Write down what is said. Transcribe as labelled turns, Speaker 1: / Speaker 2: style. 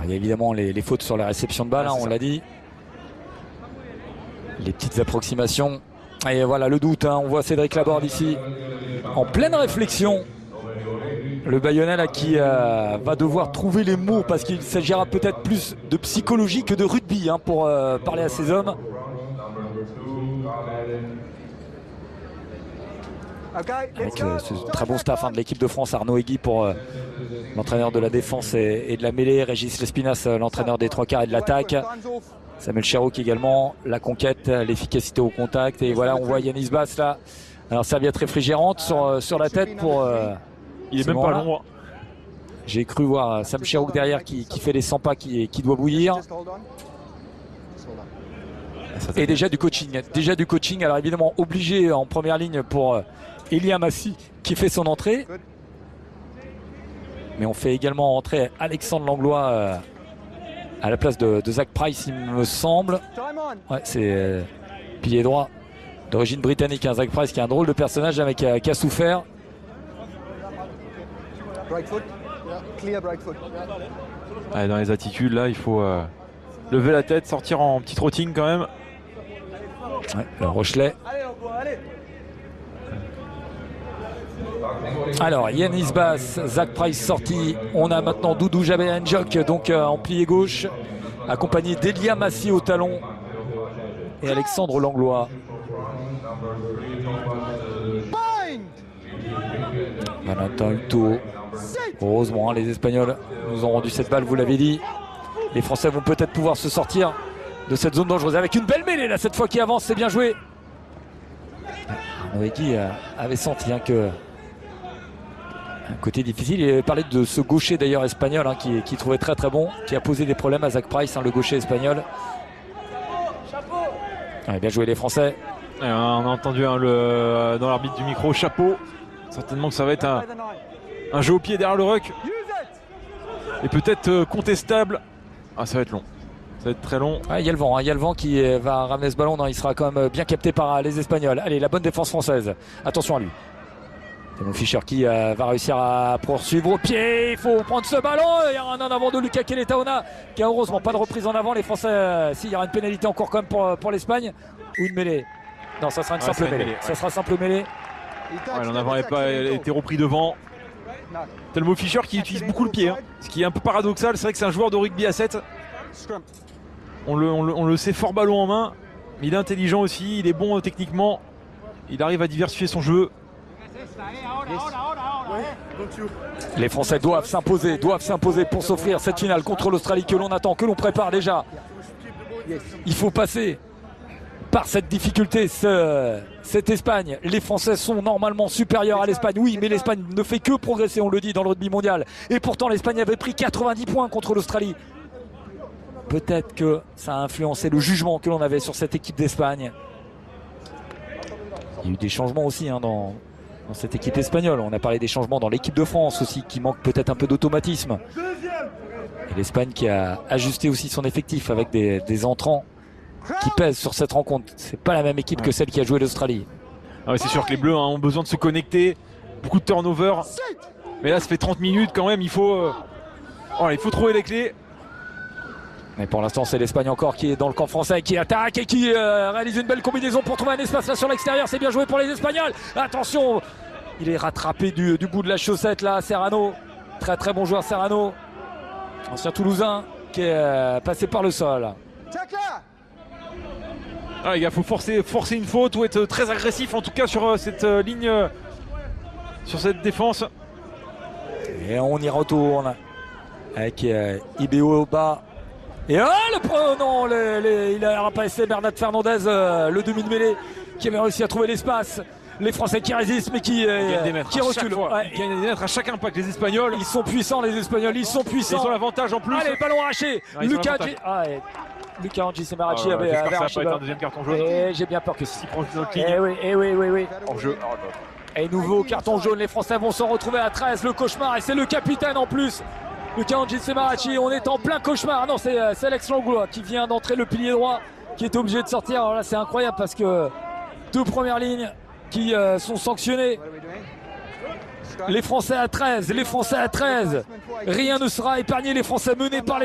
Speaker 1: il y a évidemment les fautes sur la réception de balle, on l'a dit. Les petites approximations. Et voilà le doute, on voit Cédric Laborde ici en pleine réflexion. Le Bayonnais là qui va devoir trouver les mots parce qu'il s'agira peut-être plus de psychologie que de rugby pour parler à ses hommes. Avec ce très bon staff de l'équipe de France, Arnaud Egui pour l'entraîneur de la défense et de la mêlée, Régis Lespinasse, l'entraîneur des trois quarts et de l'attaque, Samuel Cherrouk également, la conquête, l'efficacité au contact, et voilà on voit Yanis Bass là, alors serviette réfrigérante sur la tête pour...
Speaker 2: il est même pas long.
Speaker 1: J'ai cru voir Sam Cherrouk derrière qui fait les 100 pas qui doit bouillir. Et déjà du coaching, alors évidemment obligé en première ligne pour Elia Massi qui fait son entrée. Mais on fait également entrer Alexandre Langlois à la place de Zach Price, il me semble. Ouais, c'est pilier droit d'origine britannique, Zach Price qui est un drôle de personnage qui a souffert.
Speaker 2: Ouais, dans les attitudes là, il faut lever la tête, sortir en petit trotting quand même.
Speaker 1: Ouais, le Rochelet. Alors Yanis Bass, Zach Price sorti. On a maintenant Doudou Jabé Njok donc en plié gauche, accompagné d'Elia Massi au talon et Alexandre Langlois. Valentin Hutto. Heureusement les Espagnols nous ont rendu cette balle, vous l'avez dit. Les Français vont peut-être pouvoir se sortir de cette zone dangereuse avec une belle mêlée là cette fois qui avance, c'est bien joué. Arnaud Egui avait senti que un côté difficile, il avait parlé de ce gaucher d'ailleurs espagnol qui trouvait très très bon, qui a posé des problèmes à Zach Price, le gaucher espagnol. Ouais, bien joué les Français.
Speaker 2: Et on a entendu dans l'arbitre du micro, chapeau. Certainement que ça va être un jeu au pied derrière le ruck. Et peut-être contestable. Ah, ça va être long. Ça va être très long.
Speaker 1: Il y a le vent qui va ramener ce ballon. Non, il sera quand même bien capté par les Espagnols. Allez, la bonne défense française. Attention à lui. C'est mon Fischer qui va réussir à poursuivre au pied. Il faut prendre ce ballon. Il y a un en avant de Lucas Keletaona qui a heureusement pas de reprise en avant. Les Français, s'il y aura une pénalité encore quand même pour l'Espagne. Ou une mêlée. Non, ça sera une simple mêlée. Ça sera simple mêlée.
Speaker 2: Ouais, l'en avant n'a pas été repris devant. Thelmo Fischer qui utilise beaucoup le pied, ce qui est un peu paradoxal. C'est vrai que c'est un joueur de rugby à 7. On le sait fort ballon en main, mais il est intelligent aussi, il est bon techniquement. Il arrive à diversifier son jeu.
Speaker 1: Les Français doivent s'imposer pour s'offrir cette finale contre l'Australie que l'on attend, que l'on prépare déjà. Il faut passer par cette difficulté, cette Espagne. Les Français sont normalement supérieurs à l'Espagne, oui, mais l'Espagne ne fait que progresser, on le dit, dans le rugby mondial. Et pourtant l'Espagne avait pris 90 points contre l'Australie. Peut-être que ça a influencé le jugement que l'on avait sur cette équipe d'Espagne. Il y a eu des changements aussi dans cette équipe espagnole. On a parlé des changements dans l'équipe de France aussi, qui manque peut-être un peu d'automatisme. Et l'Espagne qui a ajusté aussi son effectif avec des entrants qui pèsent sur cette rencontre. C'est pas la même équipe que celle qui a joué l'Australie.
Speaker 2: Ah ouais, c'est sûr que les Bleus ont besoin de se connecter. Beaucoup de turnover. Mais là, ça fait 30 minutes quand même. Il faut trouver les clés.
Speaker 1: Mais pour l'instant, c'est l'Espagne encore qui est dans le camp français, qui attaque et qui réalise une belle combinaison pour trouver un espace là sur l'extérieur. C'est bien joué pour les Espagnols. Attention, il est rattrapé du bout de la chaussette là, Serrano. Très très bon joueur Serrano. Ancien Toulousain qui est passé par le sol.
Speaker 2: Ah, les gars, faut forcer une faute ou être très agressif en tout cas sur cette ligne, sur cette défense.
Speaker 1: Et on y retourne avec Ibeo au bas. Et il a passé Bernat Fernandez, le demi de mêlée, qui avait réussi à trouver l'espace. Les Français qui résistent mais qui reculent.
Speaker 2: Ils gagnent des mètres à chaque impact. Les Espagnols,
Speaker 1: ils sont puissants, les Espagnols, ils sont puissants.
Speaker 2: Ils ont l'avantage en plus.
Speaker 1: Allez, ballon arraché. Lucas Angi-Semaracci avait arraché.
Speaker 2: Un deuxième carton jaune.
Speaker 1: Et j'ai bien peur que si.
Speaker 2: Oui. En jeu.
Speaker 1: Et nouveau carton jaune, les Français vont se retrouver à 13, le cauchemar, et c'est le capitaine en plus. Lucas Angi-Semaracci, on est en plein cauchemar. Non, c'est Alex Langlois qui vient d'entrer le pilier droit, qui est obligé de sortir. Alors là, c'est incroyable parce que deux premières lignes qui sont sanctionnées. Les Français à 13, rien ne sera épargné. Les Français menés par les